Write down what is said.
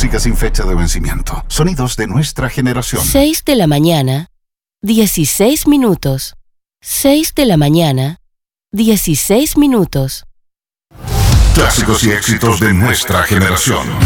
música sin fecha de vencimiento. Sonidos de nuestra generación. 6 de la mañana, 16 minutos. 6 de la mañana, 16 minutos. Clásicos y éxitos de nuestra generación.